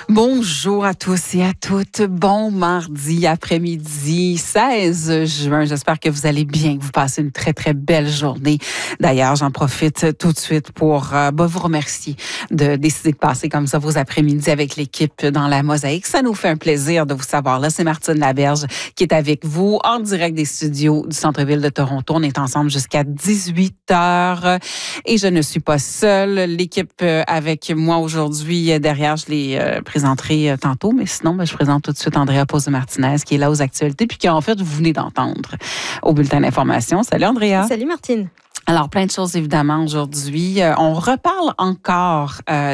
Bonjour à tous et à toutes. Bon mardi après-midi, 16 juin. J'espère que vous allez bien, que vous passez une très, très belle journée. D'ailleurs, j'en profite tout de suite pour vous remercier de décider de passer comme ça vos après-midi avec l'équipe dans la Mosaïque. Ça nous fait un plaisir de vous savoir. Là, c'est Martine Laberge qui est avec vous en direct des studios du centre-ville de Toronto. On est ensemble jusqu'à 18 heures et je ne suis pas seule. L'équipe avec moi aujourd'hui derrière, je l'ai présenterai tantôt, mais sinon, je présente tout de suite Andrea Pose-Martinez qui est là aux actualités puis qui, en fait, vous venez d'entendre au bulletin d'information. Salut, Andrea. Salut, Martine. Alors, plein de choses, évidemment, aujourd'hui. On reparle encore